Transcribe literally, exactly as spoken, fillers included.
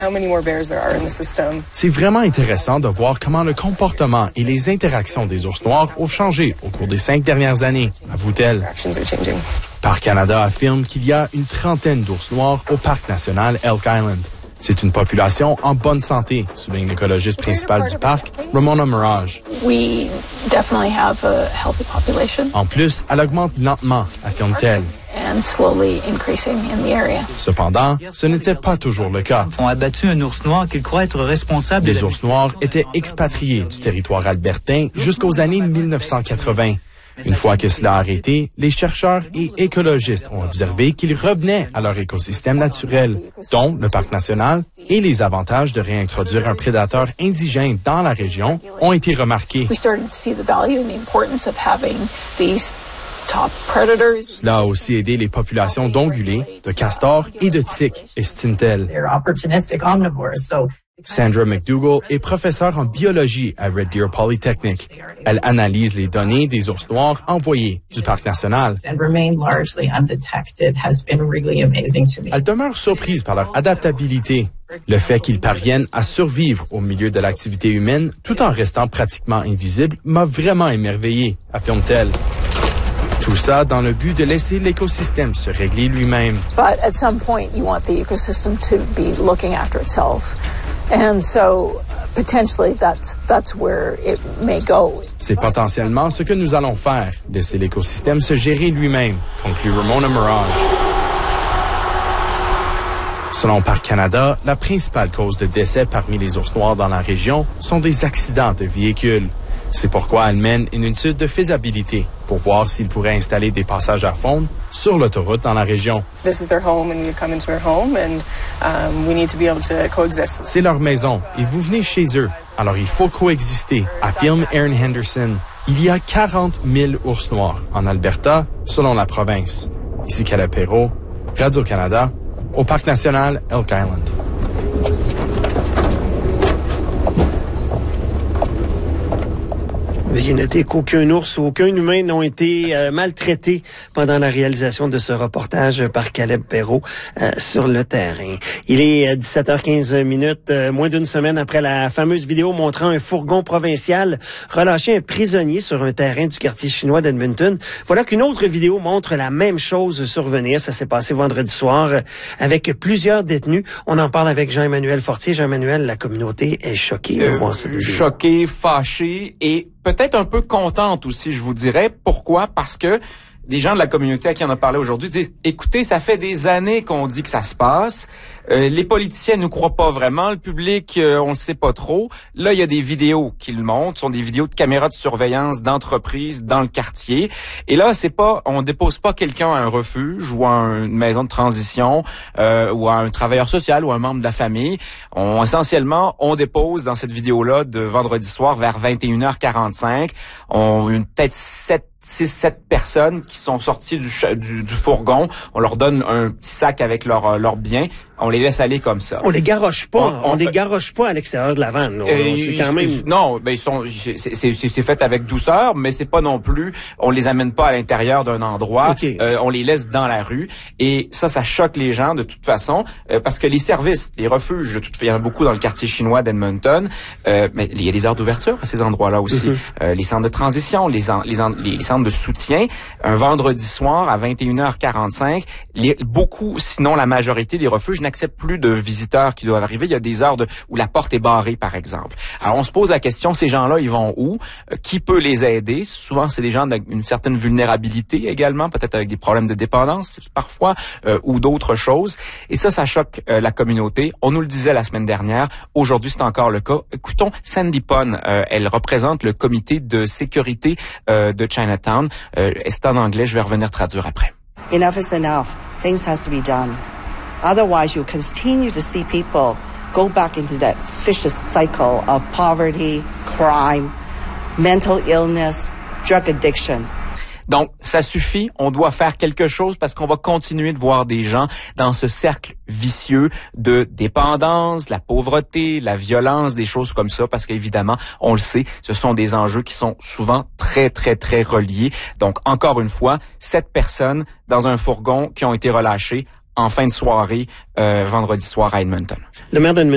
C'est vraiment intéressant de voir comment le comportement et les interactions des ours noirs ont changé au cours des cinq dernières années, avoue-t-elle. Parc Canada affirme qu'il y a une trentaine d'ours noirs au parc national Elk Island. C'est une population en bonne santé, souligne l'écologiste principal du parc, Ramona Mirage. We definitely have a healthy population. En plus, elle augmente lentement, affirme-t-elle. And slowly increasing in the area. Cependant, ce n'était pas toujours le cas. On a abattu un ours noir qu'ils croient être responsable. Les ours noirs étaient expatriés du territoire albertain jusqu'aux années mille neuf cent quatre-vingts. Une fois que cela a arrêté, les chercheurs et écologistes ont observé qu'ils revenaient à leur écosystème naturel, dont le parc national, et les avantages de réintroduire un prédateur indigène dans la région ont été remarqués. Cela a aussi aidé les populations d'ongulés, de castors et de tiques, estime-t-elle. Sandra McDougall est professeure en biologie à Red Deer Polytechnic. Elle analyse les données des ours noirs envoyés du parc national. Elle demeure surprise par leur adaptabilité. Le fait qu'ils parviennent à survivre au milieu de l'activité humaine tout en restant pratiquement invisibles m'a vraiment émerveillée, affirme-t-elle. Tout ça dans le but de laisser l'écosystème se régler lui-même. But at some point, you want the ecosystem to be looking after itself. And so, potentially, that's, that's where it may go. C'est potentiellement ce que nous allons faire, laisser l'écosystème se gérer lui-même, conclut Ramona Mirage. Selon Parc Canada, la principale cause de décès parmi les ours noirs dans la région sont des accidents de véhicules. C'est pourquoi elle mène une étude de faisabilité pour voir s'il pourrait installer des passages à faune sur l'autoroute dans la région. C'est leur maison et vous venez chez eux, alors il faut coexister, affirme Erin Henderson. Il y a quarante mille ours noirs en Alberta, selon la province. Ici Caleb Perrault, Radio-Canada, au Parc national Elk Island. Veuillez noter qu'aucun ours ou aucun humain n'ont été euh, maltraités pendant la réalisation de ce reportage par Caleb Perrault euh, sur le terrain. Il est euh, dix-sept heures quinze minutes, euh, moins d'une semaine après la fameuse vidéo montrant un fourgon provincial relâcher un prisonnier sur un terrain du quartier chinois d'Edmonton. Voilà qu'une autre vidéo montre la même chose survenir. Ça s'est passé vendredi soir euh, avec plusieurs détenus. On en parle avec Jean-Emmanuel Fortier. Jean-Emmanuel, la communauté est choquée de euh, voir cette vidéo. Choquée, fâchée et peut-être un peu contente aussi, je vous dirais. Pourquoi? Parce que des gens de la communauté à qui on a parlé aujourd'hui disent « Écoutez, ça fait des années qu'on dit que ça se passe. Euh, les politiciens ne croient pas vraiment. Le public, euh, on ne sait pas trop. Là, il y a des vidéos qui le montrent. Ce sont des vidéos de caméras de surveillance d'entreprises dans le quartier. Et là, c'est pas, on dépose pas quelqu'un à un refuge ou à une maison de transition euh, ou à un travailleur social ou à un membre de la famille. On, essentiellement, on dépose dans cette vidéo-là de vendredi soir vers vingt et une heures quarante-cinq. On une peut-être sept six, sept personnes qui sont sorties du, du, du fourgon. On leur donne un petit sac avec leurs leurs biens. On les laisse aller comme ça. On les garoche pas. On, on, on les fait... garoche pas à l'extérieur de la vanne. Euh, c'est quand même... Non, ben ils sont. C'est, c'est, c'est fait avec douceur, mais c'est pas non plus. On les amène pas à l'intérieur d'un endroit. Okay. Euh, on les laisse dans la rue. Et ça, ça choque les gens de toute façon, euh, parce que les services, les refuges, de toute, il y en a beaucoup dans le quartier chinois d'Edmonton. Euh, mais il y a des heures d'ouverture à ces endroits-là aussi. Mm-hmm. Euh, les centres de transition, les, en, les, en, les, les centres de soutien. Un vendredi soir à vingt et une heures quarante-cinq, les, beaucoup, sinon la majorité des refuges n'acceptent plus de visiteurs qui doivent arriver. Il y a des heures de, où la porte est barrée, par exemple. Alors, on se pose la question, ces gens-là, ils vont où? Euh, qui peut les aider? Souvent, c'est des gens d'une certaine vulnérabilité également, peut-être avec des problèmes de dépendance, parfois, euh, ou d'autres choses. Et ça, ça choque euh, la communauté. On nous le disait la semaine dernière. Aujourd'hui, c'est encore le cas. Écoutons Sandy Pon. Euh, elle représente le comité de sécurité euh, de Chinatown. Euh, c'est en anglais. Je vais revenir traduire après. Enough is enough. Things has to be done. Otherwise, you continue to see people go back into that vicious cycle of poverty, crime, mental illness, drug addiction. Donc, ça suffit. On doit faire quelque chose parce qu'on va continuer de voir des gens dans ce cercle vicieux de dépendance, la pauvreté, la violence, des choses comme ça, parce qu'évidemment, on le sait, ce sont des enjeux qui sont souvent très, très, très reliés. Donc, encore une fois, sept personnes dans un fourgon qui ont été relâchées en fin de soirée, euh, vendredi soir à Edmonton. Le maire d'Edmonton